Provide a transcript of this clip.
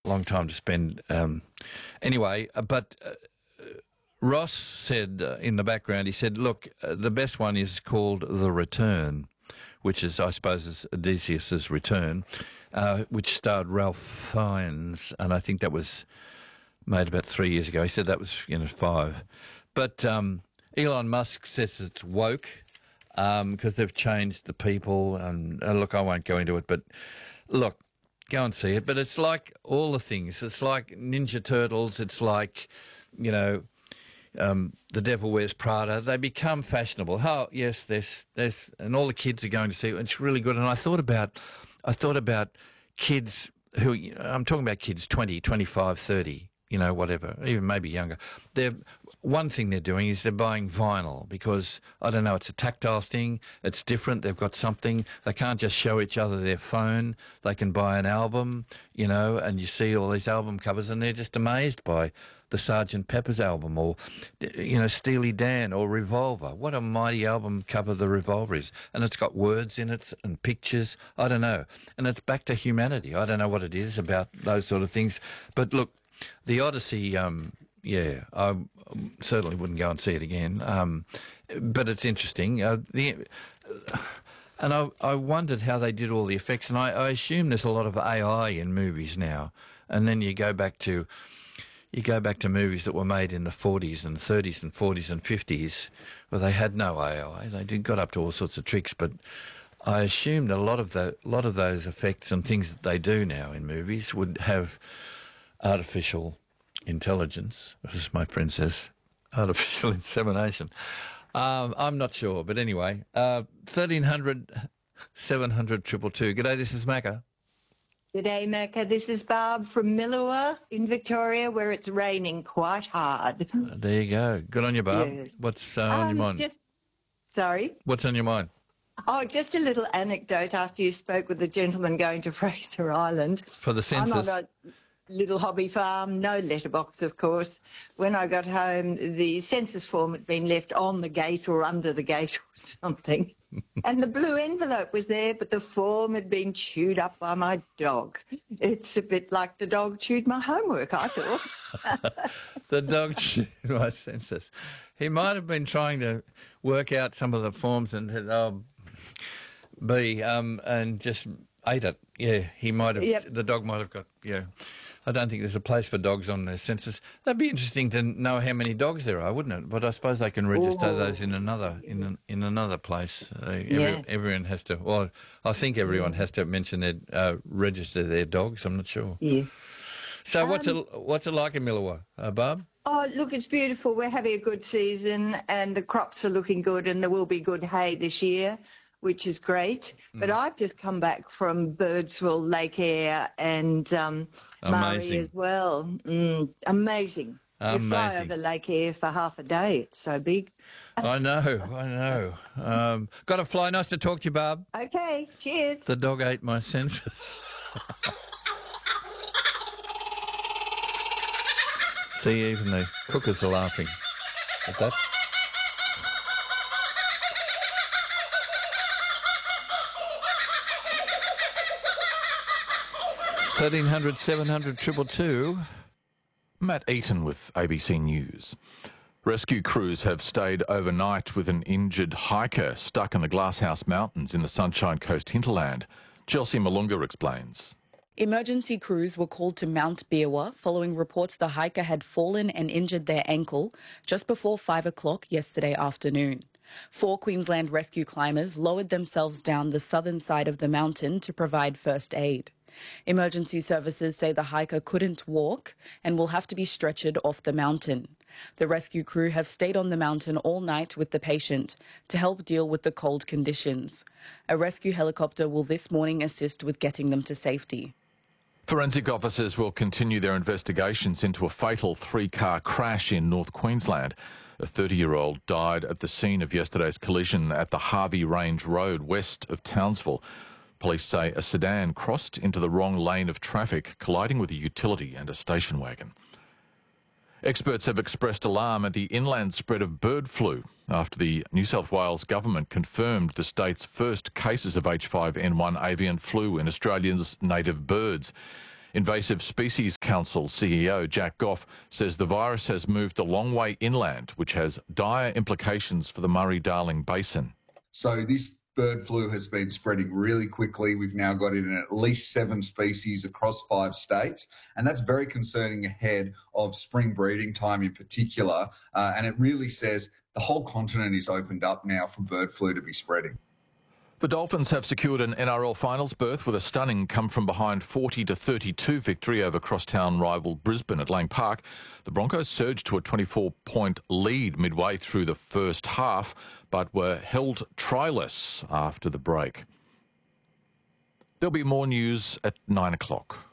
long time to spend. Anyway, but Ross said in the background, he said, look, the best one is called The Return, which is, I suppose, is Odysseus's Return, which starred Ralph Fiennes, and I think that was made about 3 years ago. He said that was 5. But Elon Musk says it's woke because they've changed the people. And look, I won't go into it, but look, go and see it. But it's like all the things. It's like Ninja Turtles. It's like, The Devil Wears Prada. They become fashionable. Oh, yes, there's, and all the kids are going to see it. It's really good. And I thought about kids who, I'm talking about kids 20, 25, 30. Whatever, even maybe younger. One thing they're doing is they're buying vinyl because, I don't know, it's a tactile thing. It's different. They've got something. They can't just show each other their phone. They can buy an album, and you see all these album covers and they're just amazed by the Sgt. Pepper's album or, Steely Dan or Revolver. What a mighty album cover the Revolver is. And it's got words in it and pictures. I don't know. And it's back to humanity. I don't know what it is about those sort of things. But look, the Odyssey, I certainly wouldn't go and see it again, but it's interesting. And I wondered how they did all the effects, and I assume there's a lot of AI in movies now. And then you go back to movies that were made in the 40s and 30s and 40s and 50s, where they had no AI. They got up to all sorts of tricks, but I assumed a lot of those effects and things that they do now in movies would have artificial intelligence, as my friend says, artificial insemination. I'm not sure, but anyway, 1300 700 222. G'day, this is Macca. G'day, Macca. This is Barb from Millawa in Victoria, where it's raining quite hard. There you go. Good on you, Barb. Yes. What's on your mind? Sorry? What's on your mind? Oh, just a little anecdote after you spoke with the gentleman going to Fraser Island. For the census. I'm on a little hobby farm, no letterbox, of course. When I got home, the census form had been left on the gate or under the gate or something. And the blue envelope was there, but the form had been chewed up by my dog. It's a bit like the dog chewed my homework, I thought. The dog chewed my census. He might have been trying to work out some of the forms and and just ate it. Yeah, he might have. Yep. The dog might have got. Yeah, I don't think there's a place for dogs on the census. That'd be interesting to know how many dogs there are, wouldn't it? But I suppose they can register those in another in another place. Everyone has to. Well, I think everyone has to mention their register their dogs. I'm not sure. Yeah. So what's it like in Millawa, Barb? Oh, look, it's beautiful. We're having a good season, and the crops are looking good, and there will be good hay this year, which is great. But I've just come back from Birdsville, Lake Eyre and Murray as well. Amazing. You fly over Lake Eyre for half a day. It's so big. I know. Got to fly. Nice to talk to you, Barb. Okay, cheers. The dog ate my census. See, even the cookers are laughing at that. $1300 700 222. Matt Eaton with ABC News. Rescue crews have stayed overnight with an injured hiker stuck in the Glasshouse Mountains in the Sunshine Coast hinterland. Chelsea Malunga explains. Emergency crews were called to Mount Beerwah following reports the hiker had fallen and injured their ankle just before 5 o'clock yesterday afternoon. 4 Queensland rescue climbers lowered themselves down the southern side of the mountain to provide first aid. Emergency services say the hiker couldn't walk and will have to be stretchered off the mountain. The rescue crew have stayed on the mountain all night with the patient to help deal with the cold conditions. A rescue helicopter will this morning assist with getting them to safety. Forensic officers will continue their investigations into a fatal 3-car crash in North Queensland. A 30-year-old died at the scene of yesterday's collision at the Harvey Range Road west of Townsville. Police say a sedan crossed into the wrong lane of traffic, colliding with a utility and a station wagon. Experts have expressed alarm at the inland spread of bird flu after the New South Wales government confirmed the state's first cases of H5N1 avian flu in Australia's native birds. Invasive Species Council CEO Jack Goff says the virus has moved a long way inland, which has dire implications for the Murray-Darling Basin. So this bird flu has been spreading really quickly. We've now got it in at least 7 species across 5 states, and that's very concerning ahead of spring breeding time in particular. And it really says the whole continent is opened up now for bird flu to be spreading. The Dolphins have secured an NRL finals berth with a stunning come-from-behind 40-32 victory over crosstown rival Brisbane at Lang Park. The Broncos surged to a 24-point lead midway through the first half, but were held tryless after the break. There'll be more news at 9 o'clock.